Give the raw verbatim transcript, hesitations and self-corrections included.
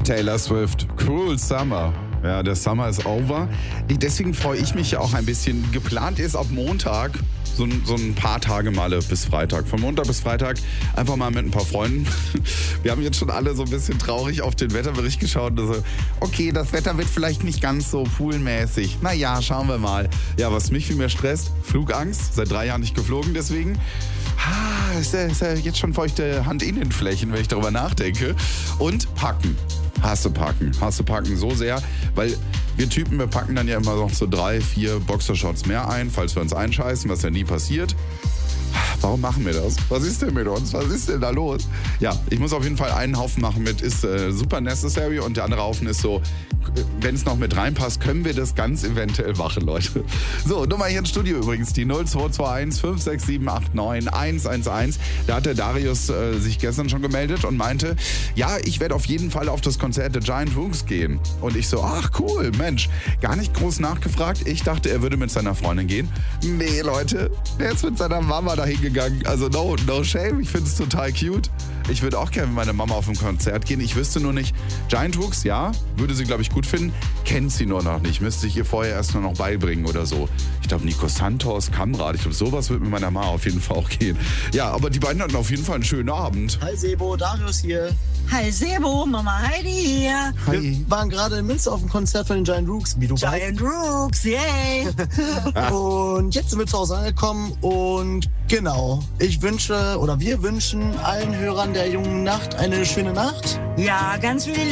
Taylor Swift, Cruel Summer. Ja, der Summer ist over. Deswegen freue ich mich ja auch ein bisschen. Geplant ist ab Montag so ein, so ein paar Tage Malle bis Freitag. Von Montag bis Freitag einfach mal mit ein paar Freunden. Wir haben jetzt schon alle so ein bisschen traurig auf den Wetterbericht geschaut. Und so, okay, das Wetter wird vielleicht nicht ganz so poolmäßig. Naja, schauen wir mal. Ja, was mich viel mehr stresst, Flugangst. Seit drei Jahren nicht geflogen, deswegen. Ah, ist ja, ist ja jetzt schon feuchte Handinnenflächen, wenn ich darüber nachdenke. Und packen. Hasse packen. Hasse packen so sehr, weil wir Typen, wir packen dann ja immer noch so drei, vier Boxershorts mehr ein, falls wir uns einscheißen, was ja nie passiert. Warum machen wir das? Was ist denn mit uns? Was ist denn da los? Ja, ich muss auf jeden Fall einen Haufen machen mit ist äh, super necessary und der andere Haufen ist so, wenn es noch mit reinpasst, können wir das ganz eventuell machen, Leute. So, Nummer hier ins Studio übrigens, die null zwei zwei eins fünf sechs sieben acht neun eins eins eins. Da hat der Darius äh, sich gestern schon gemeldet und meinte, ja, ich werde auf jeden Fall auf das Konzert der Giant Rooks gehen. Und ich so, ach cool, Mensch, gar nicht groß nachgefragt. Ich dachte, er würde mit seiner Freundin gehen. Nee, Leute, der ist mit seiner Mama dahin gegangen. Also no, no shame, ich finde es total cute. Ich würde auch gerne mit meiner Mama auf ein Konzert gehen. Ich wüsste nur nicht, Giant Rooks, ja, würde sie, glaube ich, gut finden. Kennt sie nur noch nicht. Müsste ich ihr vorher erst nur noch beibringen oder so. Ich glaube, Nico Santos, Kamrad, ich glaube, sowas wird mit meiner Mama auf jeden Fall auch gehen. Ja, aber die beiden hatten auf jeden Fall einen schönen Abend. Hi Sebo, Darius hier. Hi Sebo, Mama Heidi hier. Hi. Wir waren gerade in Münster auf dem Konzert von den Giant Rooks, wie du Giant Rooks, yay. weißt. Und jetzt sind wir zu Hause angekommen und genau, ich wünsche oder wir wünschen allen Hörern der jungen Nacht eine schöne Nacht. Ja, ganz viel